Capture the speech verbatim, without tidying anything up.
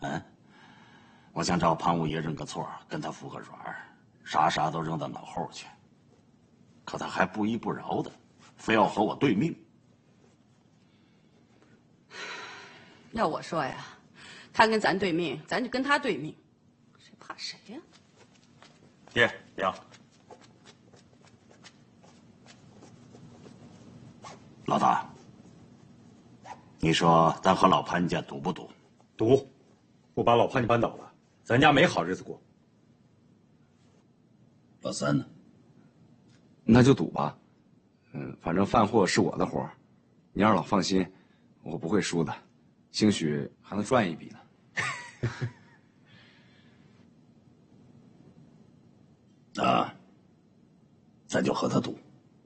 嗯，我想找潘五爷认个错，跟他服个软，啥啥都扔到脑后去。可他还不依不饶的，非要和我对命。 要我说呀，他跟咱对命，咱就跟他对命，谁怕谁呀？ 爹娘，老大，你说咱和老潘家赌不赌？ 赌，不把老潘家扳倒了，咱家没好日子过。 老三呢？ 那就赌吧。嗯，反正贩货是我的活儿，你二老放心，我不会输的，兴许还能赚一笔呢。 那咱就和他赌。